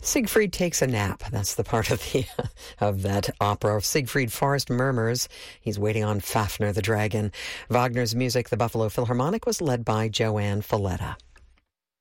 Siegfried takes a nap. That's the part of the of that opera. Siegfried Forest murmurs. He's waiting on Fafner the dragon. Wagner's music, the Buffalo Philharmonic, was led by Joanne Falletta.